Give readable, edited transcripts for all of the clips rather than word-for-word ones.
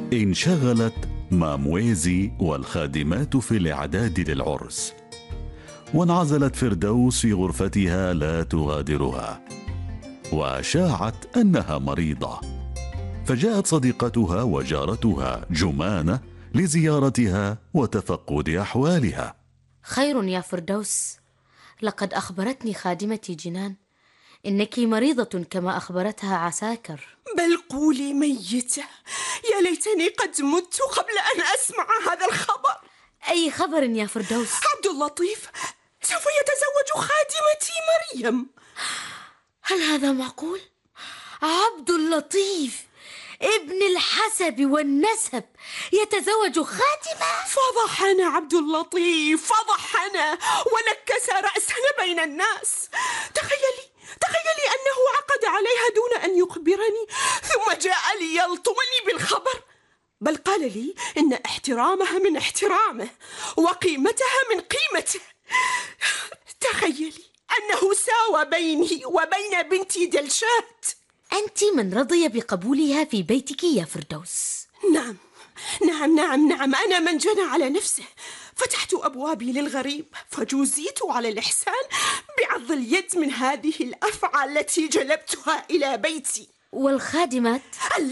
انشغلت مامويزي والخادمات في الإعداد للعرس، وانعزلت فردوس في غرفتها لا تغادرها، وشاعت أنها مريضة، فجاءت صديقتها وجارتها جمانة لزيارتها وتفقد أحوالها. خير يا فردوس، لقد أخبرتني خادمتي جنان إنك مريضة كما أخبرتها عساكر. بل قولي ميتة، يا ليتني قد مت قبل أن أسمع هذا الخبر. أي خبر يا فردوس؟ عبد اللطيف سوف يتزوج خادمتي مريم. هل هذا معقول؟ عبد اللطيف ابن الحسب والنسب يتزوج خادمة؟ فضحنا عبد اللطيف، فضحنا ونكس رأسنا بين الناس. تخيلي أنه عقد عليها دون أن يخبرني، ثم جاء ليلطمني بالخبر. بل قال لي إن احترامها من احترامه وقيمتها من قيمته. تخيلي أنه ساوى بيني وبين بنتي دلشات. أنت من رضي بقبولها في بيتك يا فردوس. نعم نعم نعم نعم، أنا من جنى على نفسه. فتحت أبوابي للغريب، فجوزيت على الإحسان بعض اليد من هذه الأفعى التي جلبتها إلى بيتي. والخادمات؟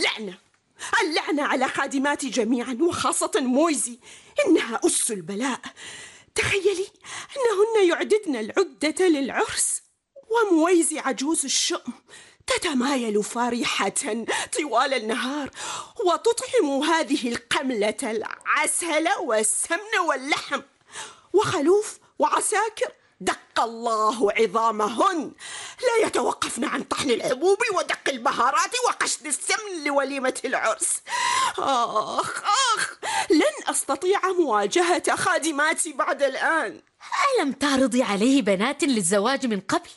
اللعنة على خادماتي جميعا، وخاصة مويزي، إنها أس البلاء. تخيلي أنهن يعددن العدة للعرس، ومويزي عجوز الشؤم تتمايل فرحة طوال النهار وتطعم هذه القملة العسل والسمن واللحم. وخلوف وعساكر دق الله عظامهن، لا يتوقفن عن طحن الحبوب ودق البهارات وقشد السمن لوليمة العرس. آخ لن أستطيع مواجهة خادماتي بعد الآن. ألم تعرضي عليه بنات للزواج من قبل؟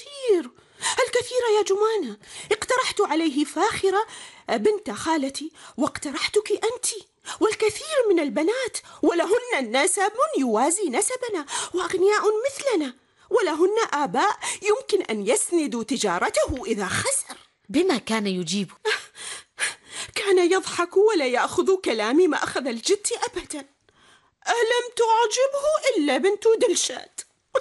الكثير يا جمانة. اقترحت عليه فاخرة بنت خالتي، واقترحتك أنت، والكثير من البنات، ولهن نسب يوازي نسبنا، وأغنياء مثلنا، ولهن آباء يمكن أن يسندوا تجارته إذا خسر. بما كان يجيب؟ كان يضحك ولا يأخذ كلامي ما أخذ الجد أبدا. ألم تعجبه إلا بنت دلشات.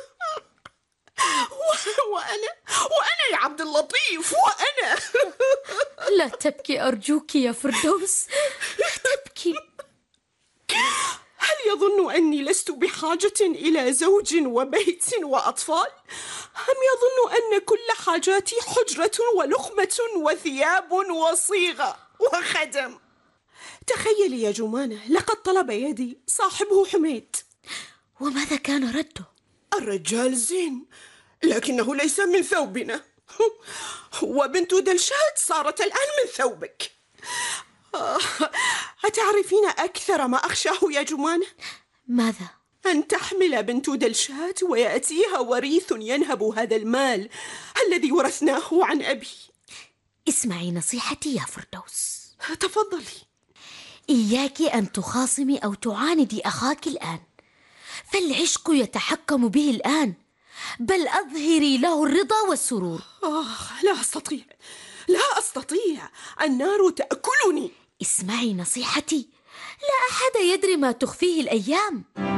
وأنا يا عبد اللطيف، وأنا. لا تبكي أرجوك يا فردوس، لا تبكي. هل يظن أني لست بحاجة إلى زوج وبيت وأطفال؟ أم يظن أن كل حاجاتي حجرة ولقمة وثياب وصيغة وخدم؟ تخيلي يا جمانة، لقد طلب يدي صاحبه حميد. وماذا كان رده؟ الرجال زين، لكنه ليس من ثوبنا. وبنت دلشات صارت الآن من ثوبك. أتعرفين أكثر ما أخشاه يا جمانة؟ ماذا؟ أن تحمل بنت دلشات ويأتيها وريث ينهب هذا المال الذي ورثناه عن أبي. اسمعي نصيحتي يا فردوس. تفضلي. إياك أن تخاصمي أو تعاندي أخاك الآن، فالعشق يتحكم به الآن، بل أظهري له الرضا والسرور. لا أستطيع، النار تأكلني. اسمعي نصيحتي، لا أحد يدري ما تخفيه الأيام.